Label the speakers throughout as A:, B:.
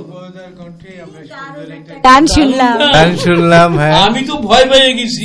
A: গান শুনলাম। হ্যাঁ,
B: আমি তো ভয় পেয়ে গেছি।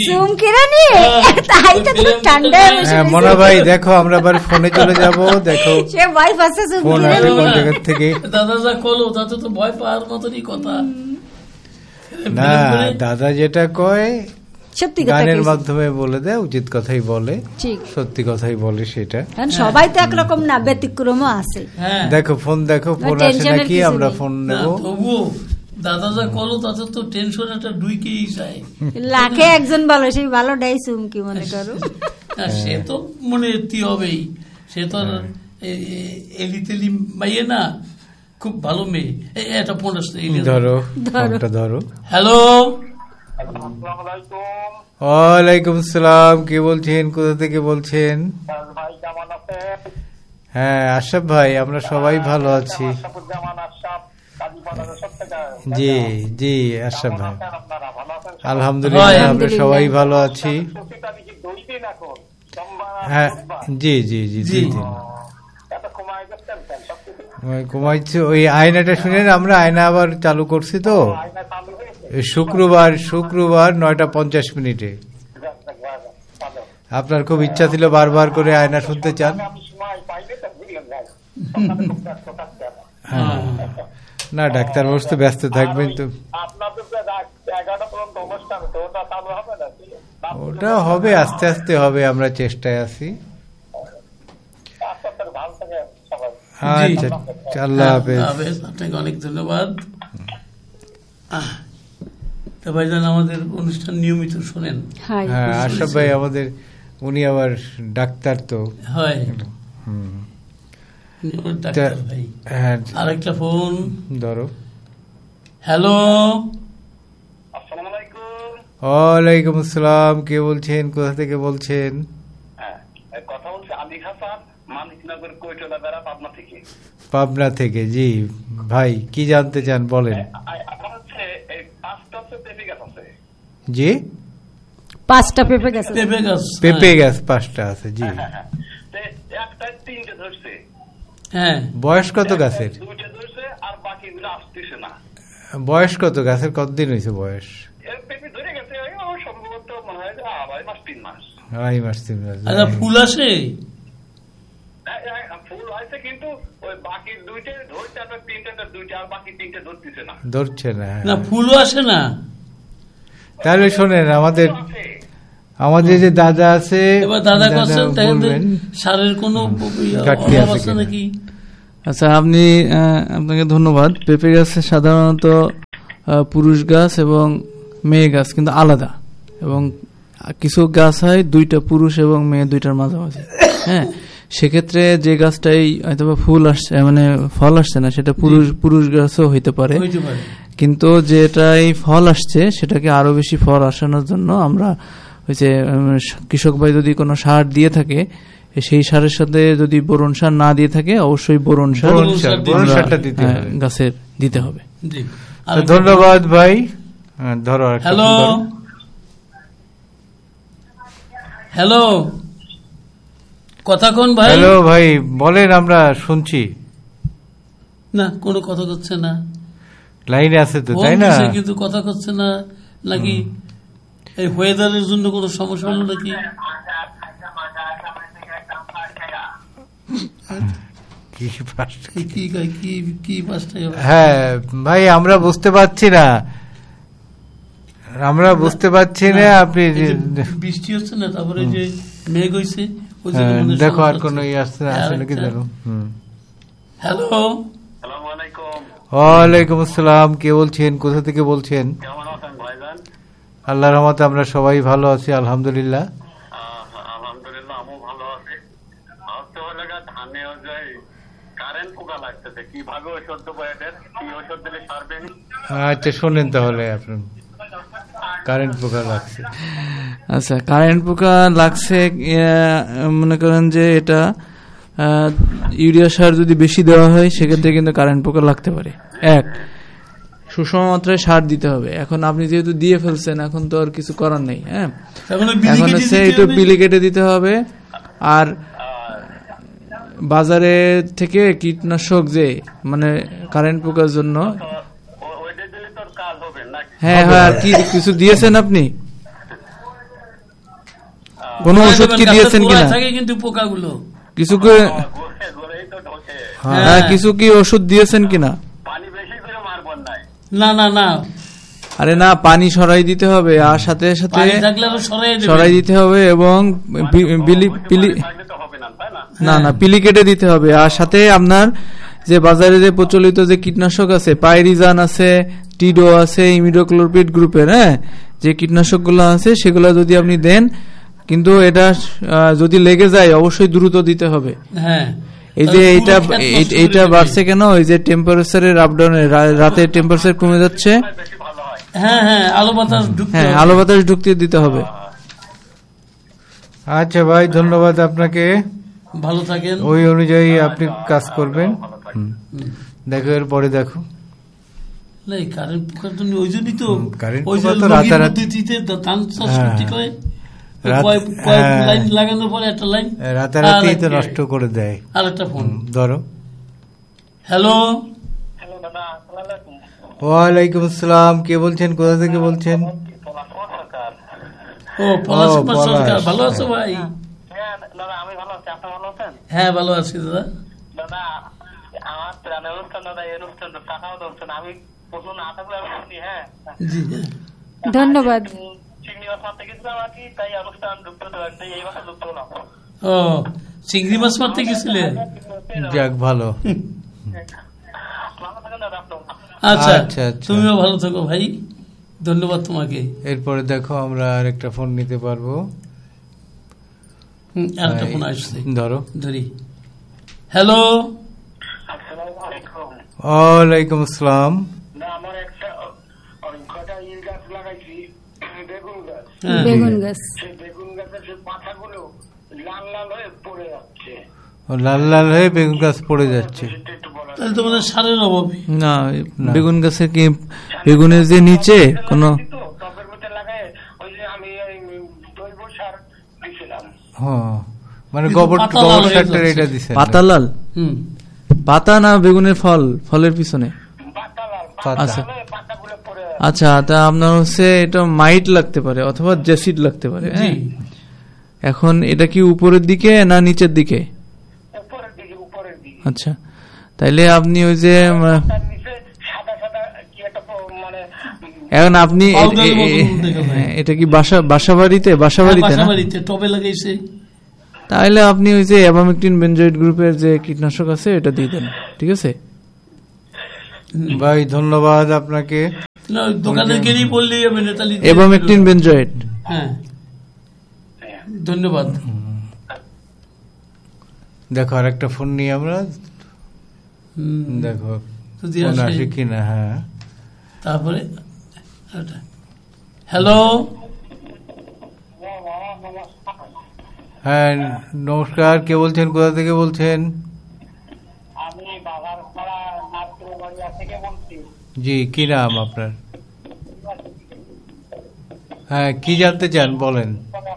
A: মনা ভাই দেখো, আমরা আবার ফোনে চলে যাবো। দেখো ফোন আসে কোন জায়গা থেকে।
B: দাদা যা করলো তাতে তো ভয় পাওয়ার মতনই কথা
A: না। দাদা যেটা কয় গানের মাধ্যমে বলে দেয়, উচিত কথাই বলে, সত্যি কথাই বলে। সেটা
C: সবাই তো একরকম না, ব্যতিক্রমও আছে।
A: দেখো ফোন আসে নাকি, আমরা ফোন নেবো।
B: দাদা যা করলো তাতে তো টেনশন একটা ডুইকেই যায়।
C: লাখে একজন ভালো, সেই ভালোটাই চুমকি মনে করো।
B: সে তো মনে এতি হবেই, সে তো এলি তেলি মাইয়ে না, খুব ভালো মেয়ে। এটা ফোন আসছে,
A: ধরো।
B: হ্যালো,
A: ওয়ালাইকুম আসসালাম। কে বলছেন, কোথা থেকে বলছেন? হ্যাঁ আশরাফ ভাই, আমরা সবাই ভালো আছি। জি জি আশরাফ ভাই, আলহামদুলিল্লাহ আমরা সবাই ভালো আছি। হ্যাঁ জি জি জি জি কমাইছে। ওই আয়নাটা শুনেন, আমরা আয়না আবার চালু করছি তো শুক্রবার 9:50। আপনার খুব ইচ্ছা ছিল বারবার করে আয়না শুনতে চান। না ডাক্তার বসতে ব্যস্ত থাকবেন তো। ওটা হবে, আস্তে আস্তে হবে, আমরা চেষ্টায় আছি। আচ্ছা, আল্লাহ হাফেজ।
B: আপনাকে অনেক ধন্যবাদ। ভাইজান আমাদের অনুষ্ঠান নিয়মিত শোনেন।
A: হ্যাঁ আশরাফ ভাই আমাদের, উনি আবার ডাক্তার তো
B: হয়। আরেকটা ফোন
A: ধরো।
B: হ্যালো,
A: ওয়ালাইকুম আসসালাম। কে বলছেন, কোথা থেকে বলছেন?
D: কথা বলছে আলী হাসান, মানিকনগর কৈটলা বেড়া, পাবনা থেকে।
A: পাবনা থেকে, জি ভাই কি জানতে চান বলেন। জি
C: 5টা পেঁপে গাছ,
A: 5টা আছে। জি
D: একটা 3টে ধরছে।
B: হ্যাঁ,
A: বয়স কত গাছের?
D: 2টে ধরছে আর বাকিগুলো আসতেছে না।
A: বয়স কত গাছের? কতদিন হয়েছে বয়স?
D: পেঁপে ধরে গেছে সম্ভবত মনে হয় 2.5 মাস 3 মাস।
A: 2.5 মাস 3 মাস।
B: আচ্ছা, ফুল আসে?
D: ফুল আছে, কিন্তু ওই বাকি 2টে ধরছে, আর 3টে 2টে, আর বাকি 3টে ধরতেছে না।
A: ধরছে না।
B: না, ফুলও আসে না।
A: তাহলে শোনেন, আমাদের যে দাদা আছে,
B: এবার দাদা করছেন, সারের কোনো
A: ঘাটতি আছে
B: নাকি?
E: আচ্ছা, আপনাকে ধন্যবাদ। পেঁপে গাছে সাধারণত পুরুষ গাছ এবং মেয়ে গাছ কিন্তু আলাদা, এবং কিছু গাছ হয় 2টা পুরুষ এবং মেয়ে 2টার মাঝামাঝি। হ্যাঁ, সেক্ষেত্রে যে গাছটাই হয়তো ফুল আসছে, মানে ফল আসছে না, সেটা পুরুষ গাছও হইতে পারে। কিন্তু যেটাই ফল আসছে সেটাকে আরো বেশি ফল আসানোর জন্য আমরা হচ্ছে কৃষক ভাই যদি কোনো সার দিয়ে থাকে, সেই সারের সাথে যদি বোরন সার না দিয়ে থাকে, অবশ্যই বোরন সারটা গাছের দিতে হবে।
A: ধন্যবাদ ভাই। ধরো।
B: হ্যালো, হ্যালো, কথা কোন ভাই?
A: হ্যালো ভাই বলেন, আমরা শুনছি।
B: না, কোনো কথা করছে না।
A: লাইনে আছে তো, তাই না?
B: কিন্তু কথা করছে না নাকি? এই ওয়েদারের জন্য কোনো সমস্যা হলো নাকি?
A: হ্যাঁ ভাই, আমরা বুঝতে পারছি না, আপনি
B: বৃষ্টি হচ্ছে না, তারপরে যে মেঘ হয়েছে,
A: দেখো আর কোন আসছে নাকি জানো।
B: হ্যালো,
A: ওয়ালাইকুম আসসালাম। কে বলছেন, কোথা থেকে বলছেন? আল্লাহর রহমতে আমরা সবাই ভালো আছি, আলহামদুলিল্লাহ। আচ্ছা শোনেন তাহলে, আপনার কারেন্ট পোকা লাগছে।
E: আচ্ছা, কারেন্ট পোকা লাগছে, মনে করেন যে এটা ইউরিয়া সার যদি বেশি দেওয়া হয় সেক্ষেত্রে কিন্তু কারেন্ট পোকা লাগতে পারে। সুষম মাত্রায় সার দিতে হবে। এখন আপনি যেহেতু দিয়ে ফেলছেন, এখন তো আর কিছু করার নেই। হ্যাঁ, এখন হচ্ছে একটু বিলি কেটে দিতে হবে। আর বাজারে থেকে কীটনাশক যে মানে কারেন্ট পোকার জন্য
D: করবেন নাকি?
E: হ্যাঁ হ্যাঁ, কি কিছু দিয়েছেন আপনি? কোন ওষুধ কি দিয়েছেন কিনা?
B: কিন্তু পোকাগুলো
E: কিছু
B: হ্যাঁ,
E: কিছু কি ওষুধ দিয়েছেন কিনা?
D: পানি বেশি করে মারবেন নাই।
B: না না না,
E: আরে না, পানি সরাই দিতে হবে, আর সাথে সাথে সরাই দিতে হবে, এবং না না পিলি কেটে দিতে হবে। আর সাথে আপনার যে বাজারে যে প্রচলিত যে কীটনাশক আছে, পাইরিজান আছে, টিডো আছে, ইমিডোক্লোরপিড গ্রুপের, হ্যাঁ, যে কীটনাশকগুলো আছে সেগুলো যদি আপনি দেন, কিন্তু এটা যদি লেগে যায় অবশ্যই দ্রুত দিতে হবে।
B: হ্যাঁ,
E: এই যে এইটা বাড়ছে কেন, এই যে টেম্পারেচারের আপডাউনে, রাতে টেম্পারেচার কমে যাচ্ছে,
B: হ্যাঁ হ্যাঁ,
E: আলো বাতাস ঢুকতে দিতে হবে।
A: আচ্ছা ভাই, ধন্যবাদ আপনাকে,
B: ভালো থাকেন।
A: ওই অনুযায়ী আপনি কাজ করবেন। দেখো এর পরে দেখো
B: কারেন্ট পোকার জন্য, ওই জন্যই তো লাগানোর পরে একটা লাইন
A: রাতারাতি তো নষ্ট করে দেয়।
B: আর একটা ফোন
A: ধরো।
B: হ্যালো,
A: ওয়ালাইকুম আসসালাম, কে বলছেন, কোথা থেকে বলছেন?
B: ও পলাশ সরকার, ভালো আছো ভাই?
D: আমি ভালো আছি, আপনি ভালো আছেন?
B: হ্যাঁ ভালো আছি দাদা।
D: দাদা আমার প্রাণের অনুষ্ঠান, দাদা এই অনুষ্ঠান টাকাও ধরছেন, আমি প্রচুর নাটকগুলো শুনি। হ্যাঁ
C: ধন্যবাদ।
D: চিংড়ি মাছ মারতে গেছিলাম আর কি, তাই অনুষ্ঠান যুক্ত হতে, এই মাসে যুক্ত হলাম।
B: ও চিংড়ি মাছ মারতে গেছিলে?
A: যাক, ভালো।
D: ভালো থাকেন দাদা।
B: আচ্ছা আচ্ছা, তুমিও ভালো থাকো ভাই, ধন্যবাদ তোমাকে।
A: এরপরে দেখো আমরা আরেকটা ফোন নিতে পারবো।
B: আরেকটা ফোন আসছে,
A: ধরো,
B: ধরি। হ্যালো,
A: ওয়ালাইকুম আসসালাম।
D: আমার একটা ইট গাছ লাগাইছি, বেগুন গাছ।
C: বেগুন গাছ,
D: বেগুন গাছের যে পাতাগুলো লাল লাল হয়ে পড়ে যাচ্ছে।
A: লাল লাল হয়ে বেগুন গাছ পড়ে যাচ্ছে,
B: তাহলে তো মানে সারের অভাব
E: না। বেগুন গাছে কি বেগুনের যে নিচে কোন
D: টবের মধ্যে লাগায়, ওই যে আমি জৈব সার দিছিলাম।
A: হ্যাঁ, মানে গোবর সারটা এটা দিছেন।
E: পাতা লাল, পাতা না বেগুনের ফলের পিছনে? আচ্ছা আচ্ছা, তা আপনার হচ্ছে এটা মাইট লাগতে পারে অথবা জেসিড লাগতে পারে। হ্যাঁ, এখন এটা কি উপরের দিকে না নিচের দিকে? আচ্ছা, তাইলে আপনি ওই যে এখন আপনি এটা কি বাসা বাড়িতে না
B: টবে লাগাইছে,
E: তাহলে আপনি ওই যে অ্যাবামেকটিন বেনজয়েড গ্রুপের যে কীটনাশক আছে এটা দিয়ে দেন, ঠিক আছে
A: ভাই? ধন্যবাদ আপনাকে।
B: দোকানে গেলেই বললেই হবে নেতালি
E: অ্যাবামেকটিন বেনজয়েড।
B: হ্যাঁ ধন্যবাদ।
E: দেখো আরেকটা ফোন নিয়ে আমরা দেখো ফোন আসে কিনা। হ্যাঁ,
B: তারপরে হ্যালো,
E: হ্যাঁ নমস্কার, কে বলছেন, কোথা থেকে বলছেন?
D: আমি বাগারপাড়া নারকেলবাড়িয়া থেকে বলছি।
E: জি, কি নাম আপনার? হ্যাঁ, কি জানতে চান বলেন।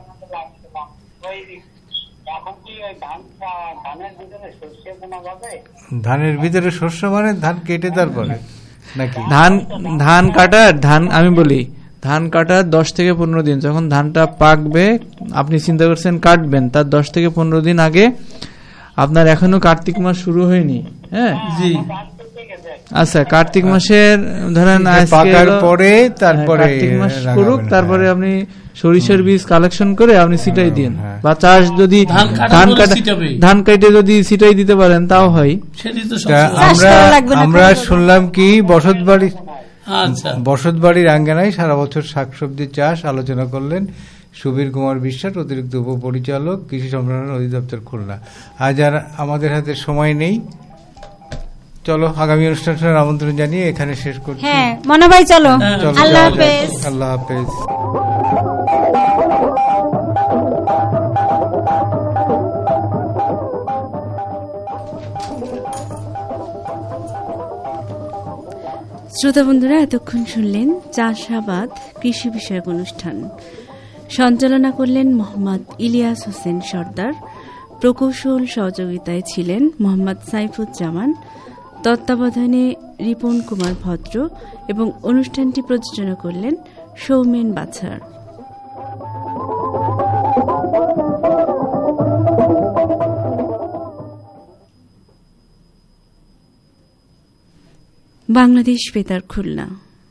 E: ধানের ভিতরে শস্য মানে ধান কেটে তারপরে নাকি? ধান কাটার আমি বলি ধান কাটার 10 থেকে 15 দিন, যখন ধানটা পাকবে আপনি চিন্তা করছেন কাটবেন, তার 10 থেকে 15 দিন আগে, আপনার এখনো কার্তিক মাস শুরু হয়নি। হ্যাঁ জি, আচ্ছা, কার্তিক মাসের ধরেন পাকার পরে তারপরে কার্তিক মাস করুক, তারপরে আপনি সরিষার বীজ কালেকশন করে আপনি ছিটাই দিন, বা চাষ যদি ধান কাটে যদি ছিটাই দিতে পারেন তাও হয়। আমরা শুনলাম কি বসতবাড়ির আঙ্গনায় সারা বছর শাকসবজি চাষ আলোচনা করলেন সুবীর কুমার বিশ্বাস, অতিরিক্ত উপপরিচালক, কৃষি সম্প্রসারণ অধিদপ্তর, খুলনা। আজ আর আমাদের হাতে সময় নেই, চলো আগামী অনুষ্ঠানের আমন্ত্রণ জানিয়ে এখানে শেষ করছি।
C: হ্যাঁ মনে ভাই, চলো, আল্লাহ হাফেজ।
E: আল্লাহ হাফেজ।
F: শ্রোতা বন্ধুরা, এতক্ষণ শুনলেন চাষাবাদ কৃষি বিষয়ক অনুষ্ঠান। সঞ্চালনা করলেন মোহাম্মদ ইলিয়াস হোসেন সর্দার, প্রকৌশল সহযোগিতায় ছিলেন মোহাম্মদ সাইফুজ্জামান, তত্ত্বাবধানে রিপন কুমার ভদ্র এবং অনুষ্ঠানটি প্রযোজনা করলেন সৌমেন বাছার। বাংলাদেশ বেতার খুলনা।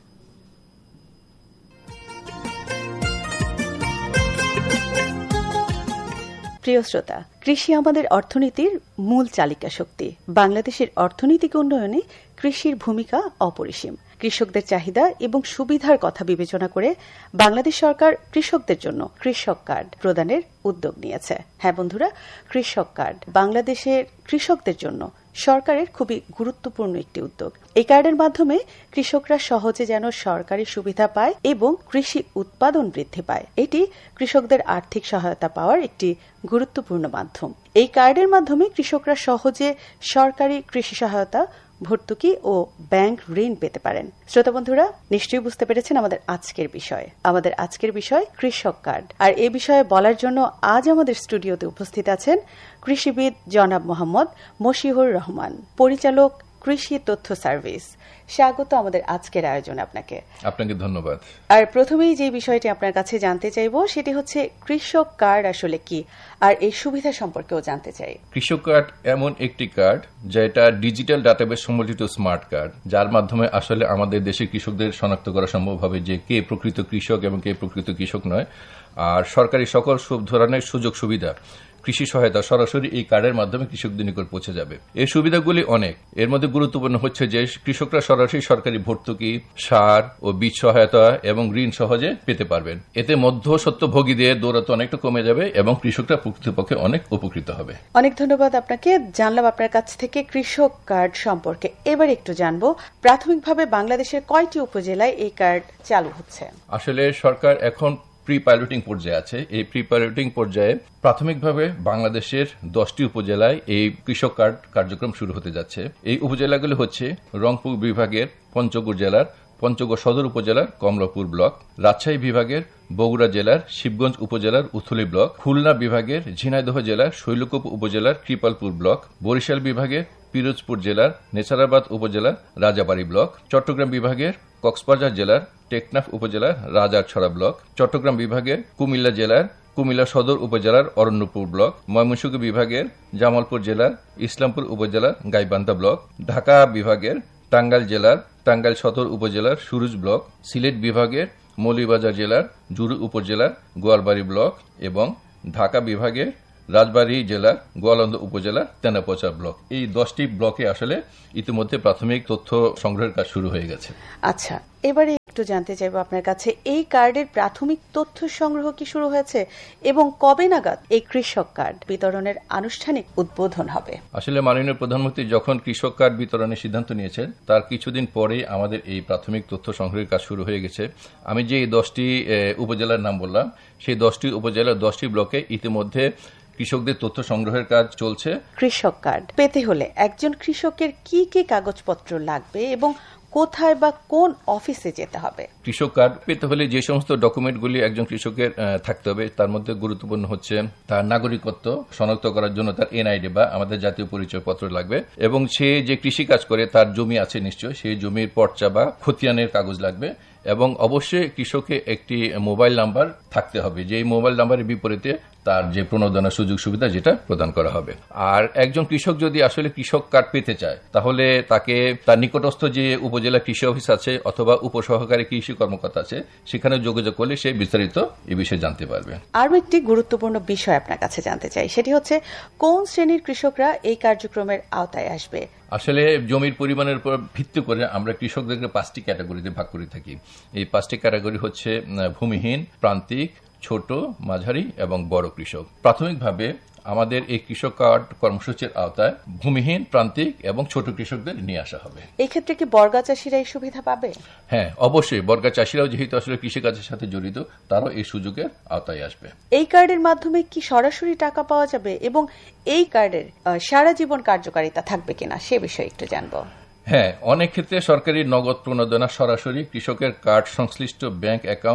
G: প্রিয় শ্রোতা, কৃষি আমাদের অর্থনীতির মূল চালিকা শক্তি। বাংলাদেশের অর্থনৈতিক উন্নয়নে কৃষির ভূমিকা অপরিসীম। কৃষকদের চাহিদা এবং সুবিধার কথা বিবেচনা করে বাংলাদেশ সরকার কৃষকদের জন্য কৃষক কার্ড প্রদানের উদ্যোগ নিয়েছে। হ্যাঁ বন্ধুরা, কৃষক কার্ড বাংলাদেশের কৃষকদের জন্য সরকারের খুবই গুরুত্বপূর্ণ একটি উদ্যোগ। এই কার্ডের মাধ্যমে কৃষকরা সহজে যেন সরকারি সুবিধা পায় এবং কৃষি উৎপাদন বৃদ্ধি পায়। এটি কৃষকদের আর্থিক সহায়তা পাওয়ার একটি গুরুত্বপূর্ণ মাধ্যম। এই কার্ডের মাধ্যমে কৃষকরা সহজে সরকারি কৃষি সহায়তা, ভর্তুকি ও ব্যাংক ঋণ পেতে পারেন। শ্রোতা বন্ধুরা, নিশ্চয়ই বুঝতে পেরেছেন আমাদের আজকের বিষয়। আমাদের আজকের বিষয় কৃষক কার্ড। আর এই বিষয়ে বলার জন্য আজ আমাদের স্টুডিওতে উপস্থিত আছেন কৃষিবিদ জনাব মোহাম্মদ মশিউর রহমান, পরিচালক, কৃষি তথ্য সার্ভিস। স্বাগত আমাদের আজকের আয়োজনে আপনাকে।
H: আপনাকে ধন্যবাদ।
G: আর প্রথমেই যে বিষয়টি আপনার কাছে জানতে চাইব সেটি হচ্ছে কৃষক কার্ড আসলে কি, আর এই সুবিধা সম্পর্কেও জানতে চাই।
H: কৃষক কার্ড এমন একটি কার্ড যেটা ডিজিটাল ডাটাবেস সম্বলিত স্মার্ট কার্ড, যার মাধ্যমে আসলে আমাদের দেশের কৃষকদের শনাক্ত করা সম্ভব হবে যে কে প্রকৃত কৃষক এবং কে প্রকৃত কৃষক নয়। আর সরকারি সকল সব ধরনের সুযোগ সুবিধা, কৃষি সহায়তা সরাসরি এই কার্ডের মাধ্যমে কৃষকদের নিকট পৌঁছে যাবে। এই সুবিধাগুলি অনেক। এর মধ্যে গুরুত্বপূর্ণ হচ্ছে যে কৃষকরা সরাসরি সরকারি ভর্তুকি, সার ও বীজ সহায়তা এবং ঋণ সহজে পেতে পারবেন। এতে মধ্যস্বত্বভোগীদের দৌরাত্ম্য অনেকটা কমে যাবে এবং কৃষকরা প্রকৃতপক্ষে অনেক উপকৃত হবে।
G: অনেক ধন্যবাদ আপনাকে। জানলাম আপনার কাছ থেকে কৃষক কার্ড সম্পর্কে। এবার একটু জানবো, প্রাথমিকভাবে বাংলাদেশের কয়টি উপজেলায় এই কার্ড চালু হচ্ছে?
H: আসলে সরকার এখন প্রি পাইলটিং পর্যায়ে আছে। এই প্রি পাইলটিং পর্যায়ে প্রাথমিকভাবে বাংলাদেশের 10টি উপজেলায় এই কৃষক কার্ড কার্যক্রম শুরু হতে যাচ্ছে। এই উপজেলাগুলি হচ্ছে রংপুর বিভাগের পঞ্চগড় জেলার পঞ্চগড় সদর উপজেলার কমলাপুর ব্লক, রাজশাহী বিভাগের বগুড়া জেলার শিবগঞ্জ উপজেলার উথলি ব্লক, খুলনা বিভাগের ঝিনাইদহ জেলার শৈলকুপা উপজেলার কৃপালপুর ব্লক, বরিশাল বিভাগের পিরোজপুর জেলার নেছারাবাদ উপজেলার রাজাবাড়ী ব্লক, চট্টগ্রাম বিভাগের কক্সবাজার জেলার টেকনাফ উপজেলার রাজারছড়া ব্লক, চট্টগ্রাম বিভাগের কুমিল্লা জেলার কুমিল্লা সদর উপজেলার অরণ্যপুর ব্লক, ময়মনসিংহ বিভাগের জামালপুর জেলার ইসলামপুর উপজেলার গাইবান্ধা ব্লক, ঢাকা বিভাগের টাঙ্গাইল জেলার টাঙ্গাইল সদর উপজেলার সুরুজ ব্লক, সিলেট বিভাগের মৌলভীবাজার জেলার জুরু উপজেলার গোয়ালবাড়ি ব্লক এবং ঢাকা বিভাগের রাজবাড়ী জেলার গোয়ালন্দ উপজেলার তেনাপোচা ব্লক। এই 10টি ব্লকে আসলে ইতিমধ্যে প্রাথমিক তথ্য সংগ্রহের কাজ শুরু হয়ে গেছে।
G: আচ্ছা, এবারে একটু জানতে চাইব আপনার কাছে, এই কার্ডের প্রাথমিক তথ্য সংগ্রহ কি শুরু হয়েছে এবং কবে নাগাদ এই কৃষক কার্ড বিতরণের আনুষ্ঠানিক উদ্বোধন হবে?
H: আসলে মাননীয় প্রধানমন্ত্রী যখন কৃষক কার্ড বিতরণের সিদ্ধান্ত নিয়েছেন তার কিছুদিন পরে আমাদের এই প্রাথমিক তথ্য সংগ্রহের কাজ শুরু হয়ে গেছে। আমি যে 10টি উপজেলার নাম বললাম, সেই 10টি উপজেলার 10টি ব্লকে ইতিমধ্যে কৃষকদের তথ্য সংগ্রহের কাজ চলছে।
G: কৃষক কার্ড পেতে হলে একজন কৃষকের কি কি কাগজপত্র লাগবে এবং কোথায় বা কোন অফিসে যেতে হবে?
H: কৃষক কার্ড পেতে হলে যে সমস্ত ডকুমেন্টগুলি একজন কৃষকের থাকতে হবে তার মধ্যে গুরুত্বপূর্ণ হচ্ছে তার নাগরিকত্ব শনাক্ত করার জন্য তার এনআইডি বা আমাদের জাতীয় পরিচয়পত্র লাগবে, এবং সে যে কৃষি কাজ করে তার জমি আছে নিশ্চয়, সেই জমির পর্চা বা খতিয়ানের কাগজ লাগবে, এবং অবশ্যই কৃষকের একটি মোবাইল নাম্বার থাকতে হবে, যে মোবাইল নাম্বারের বিপরীতে তার যে প্রণোদনা সুযোগ সুবিধা যেটা প্রদান করা হবে। আর একজন কৃষক যদি আসলে কৃষক কার্ড পেতে চায় তাহলে তাকে তার নিকটস্থ যে উপজেলা কৃষি অফিস আছে অথবা উপসহকারী কৃষি কর্মকর্তা আছে সেখানে যোগাযোগ করলে সে বিস্তারিত এই বিষয়ে জানতে পারবে।
G: আরও একটি গুরুত্বপূর্ণ বিষয় আপনার কাছে জানতে চাই, সেটি হচ্ছে কোন শ্রেণীর কৃষকরা এই কার্যক্রমের আওতায় আসবে?
H: আসলে জমির পরিমাণের উপর ভিত্তি করে আমরা কৃষকদেরকে 5টি ক্যাটাগরিতে ভাগ করে থাকি। এই 5টি ক্যাটাগরি হচ্ছে ভূমিহীন, প্রান্তিক, ছোট, মাঝারি এবং বড় কৃষক। প্রাথমিকভাবে আমাদের এই কৃষক কার্ড কর্মসূচির আওতায় ভূমিহীন, প্রান্তিক এবং ছোট কৃষকদের নিয়ে আসা হবে।
G: এই ক্ষেত্রে কি বর্গা চাষিরা এই সুবিধা পাবে?
H: হ্যাঁ, অবশ্যই বর্গা চাষিরাও যেহেতু আসলে কৃষিকাজের সাথে জড়িত তারাও এই সুযোগের আওতায় আসবে।
G: এই কার্ডের মাধ্যমে কি সরাসরি টাকা পাওয়া যাবে এবং এই কার্ডের সারা জীবন কার্যকারিতা থাকবে কিনা সে বিষয়ে একটু জানবো।
H: হ্যাঁ, অনেক ক্ষেত্রে সরকারি নগদ প্রণোদনা সরাসরি কৃষকের কার্ড সংশ্লিষ্ট ব্যাংক অ্যাকাউন্ট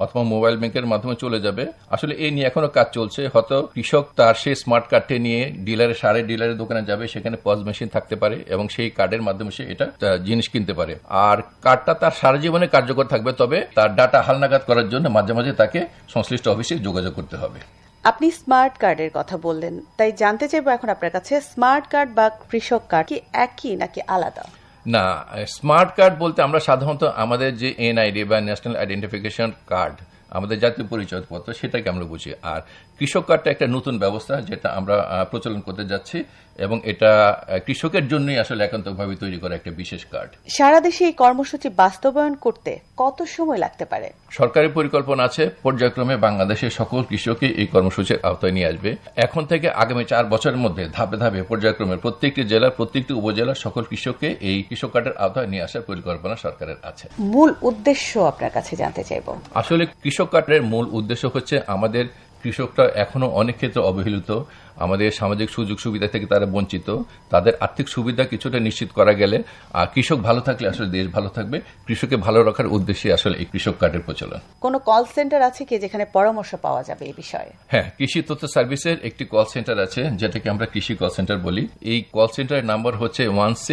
H: অথবা মোবাইল ব্যাংকের মাধ্যমে চলে যাবে। আসলে এই নিয়ে এখনো কাজ চলছে। হয়তো কৃষক তার সেই স্মার্ট কার্ডটি নিয়ে ডিলারের দোকানে যাবে, সেখানে পজ মেশিন থাকতে পারে এবং সেই কার্ডের মাধ্যমে সে এটা জিনিস কিনতে পারে। আর কার্ডটা তার সারা জীবনে কার্যকর থাকবে, তবে তার ডাটা হালনাগাদ করার জন্য মাঝে মাঝে তাকে সংশ্লিষ্ট অফিসে যোগাযোগ করতে হবে।
G: আপনি স্মার্ট কার্ডের কথা বললেন, তাই জানতে চাইবো এখন আপনার কাছে স্মার্ট কার্ড বা কৃষক কার্ড কি একই নাকি আলাদা?
H: না, স্মার্ট কার্ড বলতে আমরা সাধারণত আমাদের যে এনআইডি বা ন্যাশনাল আইডেন্টিফিকেশন কার্ড, আমাদের জাতীয় পরিচয়পত্র, সেটাকে আমরা বুঝি। আর কৃষক কার্ডটা একটা নতুন ব্যবস্থা যেটা আমরা প্রচলন করতে যাচ্ছি এবং এটা কৃষকের জন্যই আসলে একান্তভাবে তৈরি করা একটা বিশেষ কার্ড।
G: সারা দেশে এই কর্মসূচি বাস্তবায়ন করতে কত সময় লাগতে পারে?
H: সরকারি পরিকল্পনা আছে পর্যায়ক্রমে বাংলাদেশের সকল কৃষককে এই কর্মসূচির আওতায় নিয়ে আসবে। এখন থেকে আগামী 4 বছরের মধ্যে ধাপে ধাপে পর্যায়ক্রমে প্রত্যেকটি জেলার প্রত্যেকটি উপজেলার সকল কৃষককে এই কৃষক কার্ডের আওতায় নিয়ে আসার পরিকল্পনা সরকারের আছে।
G: মূল উদ্দেশ্য আপনার কাছে জানতে চাইব।
H: আসলে কৃষক কার্ডের মূল উদ্দেশ্য হচ্ছে আমাদের কৃষকরা এখনো অনেক ক্ষেত্রে অবহেলিত, আমাদের সামাজিক সুযোগ সুবিধা থেকে তারা বঞ্চিত। তাদের আর্থিক সুবিধা কিছুটা নিশ্চিত করা গেলে আর কৃষক ভালো থাকলে আসলে দেশ ভালো থাকবে। কৃষককে ভালো রাখার উদ্দেশ্যে আসলে এই কৃষক কার্ডের প্রচলন।
G: কোন কল সেন্টার আছে কি যেখানে পরামর্শ পাওয়া যাবে এই বিষয়ে?
H: হ্যাঁ, কৃষি তথ্য সার্ভিসের একটি কল সেন্টার আছে যেটাকে আমরা কৃষি কল সেন্টার বলি। এই কল সেন্টারের নাম্বার হচ্ছে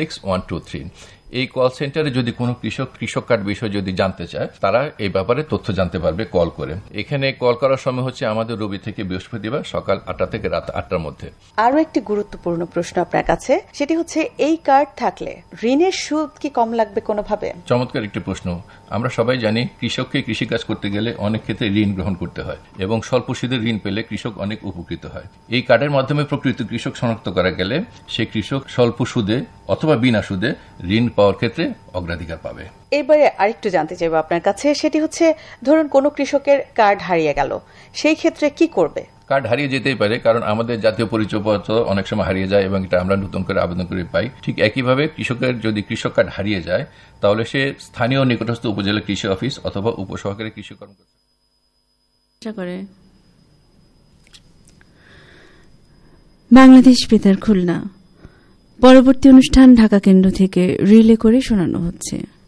H: 16123। এই কল সেন্টারে যদি কোনো কৃষক কার্ড বিষয়ে যদি জানতে চায়, তারা এই ব্যাপারে তথ্য জানতে পারবে কল করে। এখানে কল করার সময় হচ্ছে আমাদের রবি থেকে বৃহস্পতিবার সকাল 8টা থেকে রাত 8টার মধ্যে।
G: আরো একটি গুরুত্বপূর্ণ প্রশ্ন আপনার কাছে, সেটি হচ্ছে এই কার্ড থাকলে ঋণের সুদ কি কম লাগবে কোনোভাবে?
H: চমৎকার একটি প্রশ্ন। আমরা সবাই জানি কৃষককে কৃষিকাজ করতে গেলে অনেক ক্ষেত্রে ঋণ গ্রহণ করতে হয় এবং স্বল্প সুদের ঋণ পেলে কৃষক অনেক উপকৃত হয়। এই কার্ডের মাধ্যমে প্রকৃত কৃষক শনাক্ত করা গেলে সে কৃষক স্বল্প সুদে অথবা বিনা সুদে ঋণ পাওয়ার ক্ষেত্রে অগ্রাধিকার পাবে।
G: এবারে আরেকটু জানতে চাইবো আপনার কাছে, সেটি হচ্ছে ধরুন কোনো কৃষকের কার্ড হারিয়ে গেল, সেই ক্ষেত্রে কি করবে?
H: কার্ড হারিয়ে যেতেই পারে, কারণ আমাদের জাতীয় পরিচয়পত্র অনেক সময় হারিয়ে যায় এবং এটা আমরা নতুন করে আবেদন করে পাই। ঠিক একইভাবে কৃষকের যদি কৃষক কার্ড হারিয়ে যায়, তাহলে সে স্থানীয় নিকটস্থ উপজেলা কৃষি অফিস অথবা উপসহকারী কৃষি কর্মকর্তা।
F: বাংলাদেশ বেতার খুলনা। পরবর্তী অনুষ্ঠান ঢাকা কেন্দ্র থেকে রিলে করে শোনানো হচ্ছে।